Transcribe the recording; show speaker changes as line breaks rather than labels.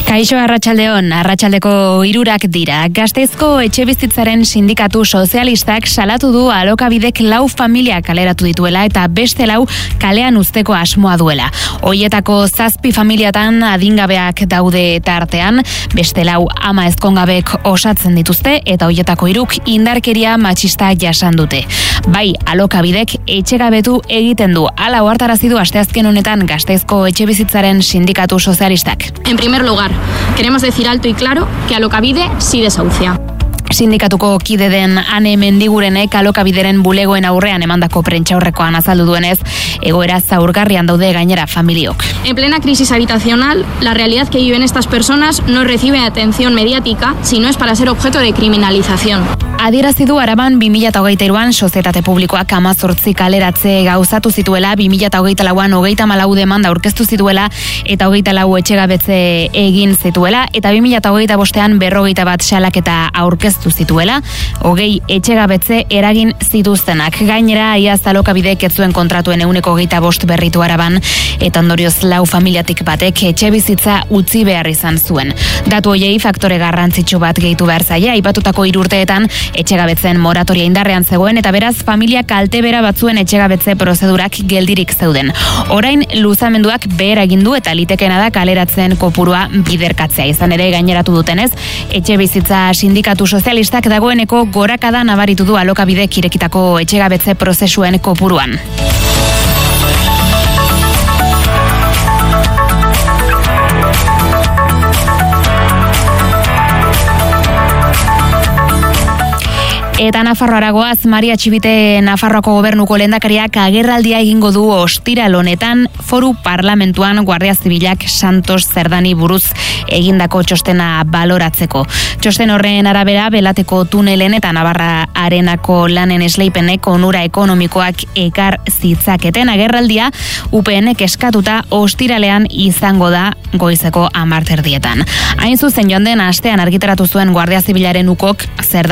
Kaixo arratsaldeon, arratsaldeko 3 dira. Gasteizko etxebizitzaren sindikatu sozialistak salatu du Alokabidek 4 familia kaleratu dituela eta beste 4 kalean uzteko asmoa duela. Hoietako 7 familiatan adingabeak daude tartean, beste 4 ama ezkongabek osatzen dituzte eta hoietako 3 indarkeria matxista jasan dute. Bai, Alokabidek etxegabetu egiten du. Hala ohartarazi du asteazken honetan Gasteizko etxebizitzaren sindikatu sozialistak.
En primer lugar, queremos decir alto y claro que Alokabide sí desahucia.
Sindikatuko kide den Ane Mendigurenek Alokabideren bulegoen aurrean emandako prentsaurrekoan azaldu duenez, egoera zaurgarrian daude gainera familiok.
En plena crisis habitacional, la realidad que viven estas personas no recibe atención mediática, sino es para ser objeto de criminalización.
Adierazi du Araban 2023an sozietate publikoak 18 kaleratze gauzatu zituela, 2024an 34 demanda aurkeztu zituela eta 24 etxegabetze egin zituela eta 2025an 41 salaketa aurkeztu zituela, 20 etxegabetze eragin zituztenak. Gainera, iaz Alokabidek ez zuen kontratuen 25% berritu Araban eta ondorioz 4 familiatik batek etxebizitza utzi behar izan zuen. Datu hoiei faktore garrantzitsu bat gehitu behar zaie, aipatutako 3 urteetan etxegabetzen moratoria indarrean zegoen eta beraz familia kaltebera batzuen etxegabetze prozedurak geldirik zeuden. Orain luzamenduak behera egin du eta litekeena da kaleratzen kopurua biderkatzea. Izan ere gaineratu dutenez, etxebizitza sindikatu sozialistak dagoeneko gorakada nabaritu du Alokabidek irekitako etxegabetze prozesuen kopuruan. Eta Nafarroara goaz, Maria Txibite Nafarroako gobernuko lehendakariak agerraldia egingo du ostiral honetan Foru Parlamentuan Guardia Zibilak Santos Zerdani buruz egindako txostena baloratzeko. Txosten horren arabera, Belateko tunelen eta Navarra Arenako lanen esleipenek onura ekonomikoak ekar zitzaketen agerraldia UPNek eskatuta ostiralean izango da goizeko 10 erdietan. Hain zuzen joan den astean argitaratu zuen Guardia Zibilaren ukok Zerdani